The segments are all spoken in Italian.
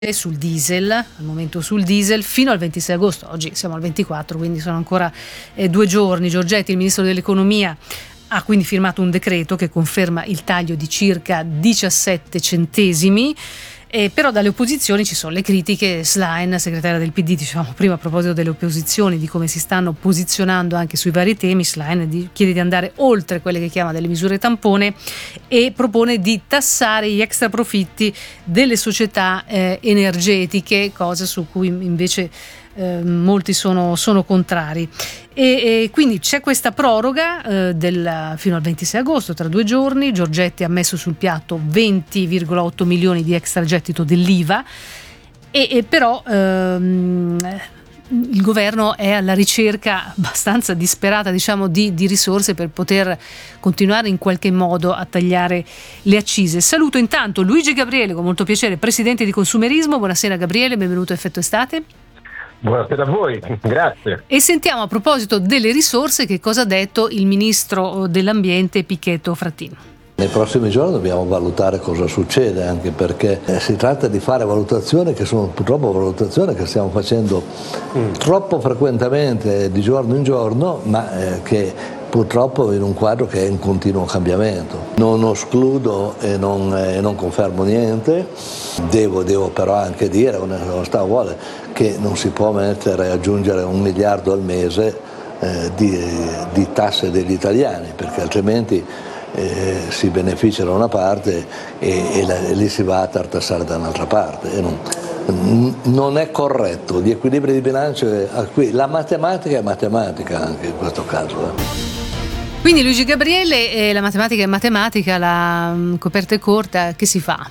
sul diesel, al momento sul diesel, fino al 26 agosto. Oggi siamo al 24, quindi sono ancora 2 giorni. Giorgetti, il ministro dell'economia, ha quindi firmato un decreto che conferma il taglio di circa 17 centesimi. Però dalle opposizioni ci sono le critiche. Schlein, segretaria del PD, dicevamo prima a proposito delle opposizioni, di come si stanno posizionando anche sui vari temi. Schlein chiede di andare oltre quelle che chiama delle misure tampone e propone di tassare gli extra profitti delle società energetiche, cosa su cui invece molti sono contrari. E quindi c'è questa proroga fino al 26 agosto, tra 2 giorni. Giorgetti ha messo sul piatto 20,8 milioni di extragettito dell'IVA e però il governo è alla ricerca abbastanza disperata, diciamo, di risorse per poter continuare in qualche modo a tagliare le accise. Saluto intanto Luigi Gabriele, con molto piacere, presidente di Consumerismo. Buonasera Gabriele, benvenuto a Effetto Estate. Buonasera a voi, grazie. E sentiamo, a proposito delle risorse, che cosa ha detto il ministro dell'ambiente Pichetto Fratin. Nei prossimi giorni dobbiamo valutare cosa succede, anche perché si tratta di fare valutazioni che sono purtroppo valutazioni che stiamo facendo troppo frequentemente di giorno in giorno, ma che purtroppo in un quadro che è in continuo cambiamento. Non escludo e non confermo niente, devo però anche dire, onestà vuole, che non si può aggiungere 1 miliardo al mese di tasse degli italiani, perché altrimenti si beneficia da una parte e lì si va a tartassare da un'altra parte. Non è corretto. Gli equilibri di bilancio, la matematica è matematica anche in questo caso. Quindi Luigi Gabriele, la matematica è matematica, la coperta è corta, che si fa?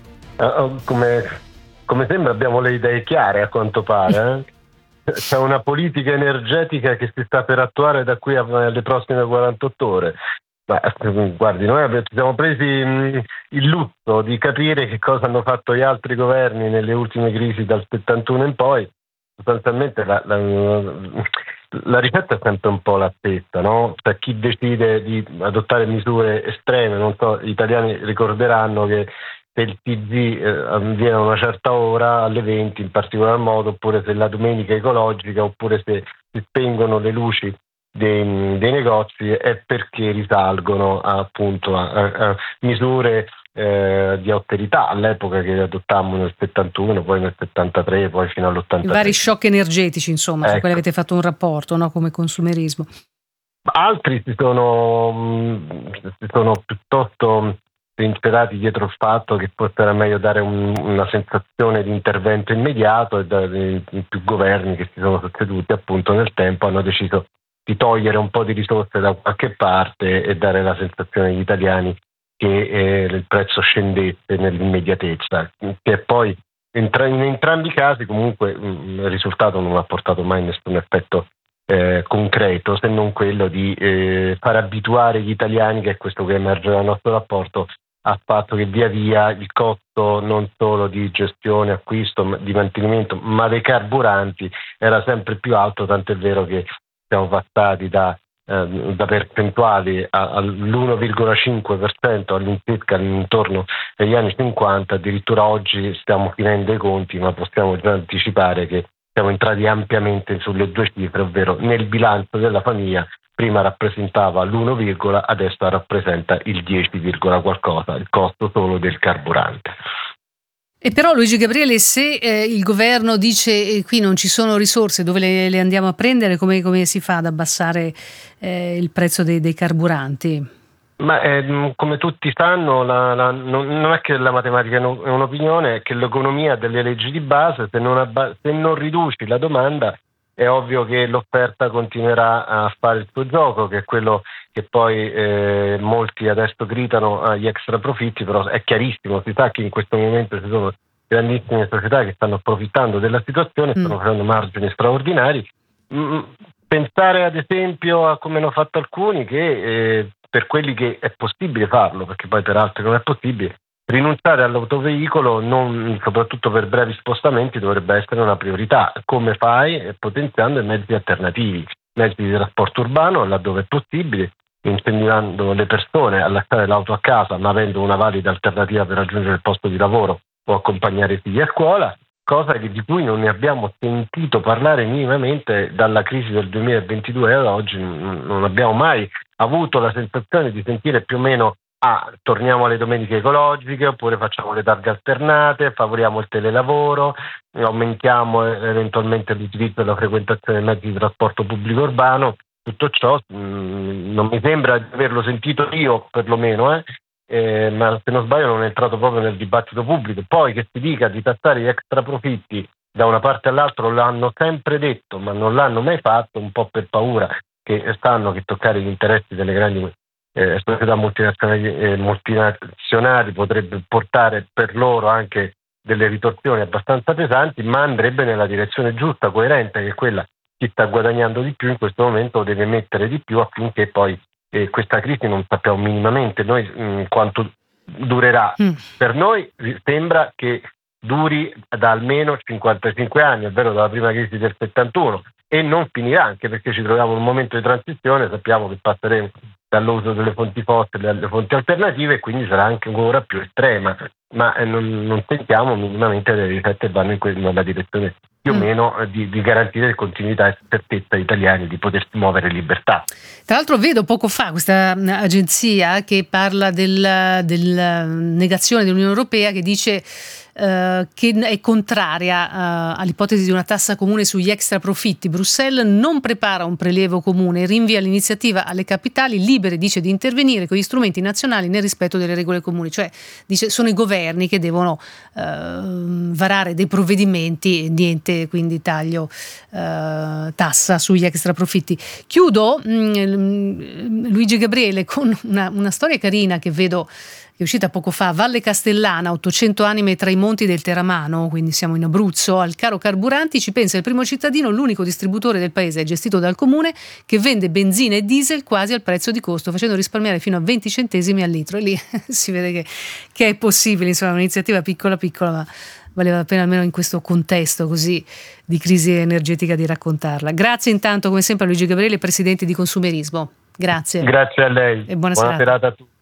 Come sembra abbiamo le idee chiare, a quanto pare. C'è una politica energetica che si sta per attuare da qui alle prossime 48 ore. Ma, guardi, noi ci siamo presi il lusso di capire che cosa hanno fatto gli altri governi nelle ultime crisi dal 71 in poi. Sostanzialmente la ricetta è sempre un po' la stessa, no? Cioè, chi decide di adottare misure estreme, non so, gli italiani ricorderanno che se il TG avviene a una certa ora, alle 20 in particolar modo, oppure se la domenica è ecologica, oppure se si spengono le luci dei negozi, è perché risalgono appunto a misure di austerità all'epoca che adottammo nel 71, poi nel 73, poi fino all'83. I vari shock energetici, insomma, su quelli avete fatto un rapporto, no? Come Consumerismo. Altri si sono piuttosto inspirati dietro il fatto che forse era meglio dare una sensazione di intervento immediato, e i più governi che si sono succeduti appunto nel tempo hanno deciso di togliere un po' di risorse da qualche parte e dare la sensazione agli italiani che il prezzo scendesse nell'immediatezza, che poi in entrambi i casi comunque il risultato non ha portato mai nessun effetto concreto, se non quello di far abituare gli italiani, che è questo che emerge dal nostro rapporto, al fatto che via via il costo non solo di gestione, acquisto, di mantenimento, ma dei carburanti era sempre più alto, tant'è vero che siamo passati da percentuali all'1,5% all'incirca intorno agli anni 50, addirittura oggi stiamo finendo i conti, ma possiamo già anticipare che siamo entrati ampiamente sulle 2 cifre, ovvero nel bilancio della famiglia prima rappresentava l'1, adesso rappresenta il 10, qualcosa, il costo solo del carburante. E però Luigi Gabriele, se il governo dice qui non ci sono risorse, dove le andiamo a prendere, come si fa ad abbassare il prezzo dei carburanti? Ma come tutti sanno, non è che la matematica è un'opinione, è che l'economia ha delle leggi di base. Se non riduci la domanda, è ovvio che l'offerta continuerà a fare il suo gioco, che è quello che poi molti adesso gridano agli extra profitti, però è chiarissimo, si sa che in questo momento ci sono grandissime società che stanno approfittando della situazione, stanno facendo margini straordinari. Pensare ad esempio a come hanno fatto alcuni, che per quelli che è possibile farlo, perché poi per altri non è possibile, rinunciare all'autoveicolo, soprattutto per brevi spostamenti, dovrebbe essere una priorità. Come fai? Potenziando i mezzi alternativi, mezzi di trasporto urbano laddove è possibile, incentivando le persone a lasciare l'auto a casa ma avendo una valida alternativa per raggiungere il posto di lavoro o accompagnare i figli a scuola, cosa di cui non ne abbiamo sentito parlare minimamente dalla crisi del 2022 ad oggi. Non abbiamo mai avuto la sensazione di sentire più o meno torniamo alle domeniche ecologiche, oppure facciamo le targhe alternate, favoriamo il telelavoro, aumentiamo eventualmente l'utilizzo e la frequentazione dei mezzi di trasporto pubblico urbano. Tutto ciò non mi sembra di averlo sentito io, perlomeno, ma se non sbaglio non è entrato proprio nel dibattito pubblico. Poi che si dica di tassare gli extra profitti da una parte all'altra, l'hanno sempre detto, ma non l'hanno mai fatto, un po' per paura che sanno che toccare gli interessi delle grandi società multinazionali potrebbe portare per loro anche delle ritorsioni abbastanza pesanti, ma andrebbe nella direzione giusta, coerente, che è quella: chi sta guadagnando di più in questo momento deve mettere di più, affinché poi questa crisi non sappiamo minimamente noi quanto durerà. Per noi sembra che duri da almeno 55 anni, ovvero dalla prima crisi del 71, e non finirà, anche perché ci troviamo in un momento di transizione. Sappiamo che passeremo dall'uso delle fonti fossili alle fonti alternative, e quindi sarà anche ancora più estrema, ma non sentiamo minimamente delle ricette che vanno nella direzione più o meno di garantire continuità e certezza agli italiani di potersi muovere in libertà. Tra l'altro vedo poco fa questa agenzia che parla del negazione dell'Unione Europea, che dice che è contraria all'ipotesi di una tassa comune sugli extra profitti. Bruxelles non prepara un prelievo comune e rinvia l'iniziativa alle capitali libere, dice, di intervenire con gli strumenti nazionali nel rispetto delle regole comuni. Cioè, dice, sono i governi che devono varare dei provvedimenti, niente quindi taglio, tassa sugli extra profitti. Chiudo, Luigi Gabriele, con una storia carina che vedo, è uscita poco fa. Valle Castellana, 800 anime tra i monti del Teramano, quindi siamo in Abruzzo. Al caro carburanti ci pensa il primo cittadino, l'unico distributore del paese, è gestito dal comune, che vende benzina e diesel quasi al prezzo di costo, facendo risparmiare fino a 20 centesimi al litro. E lì si vede che è possibile, insomma, un'iniziativa piccola, ma valeva la pena almeno in questo contesto così di crisi energetica di raccontarla. Grazie intanto, come sempre, a Luigi Gabriele, presidente di Consumerismo. Grazie. Grazie a lei. E buona serata a tutti.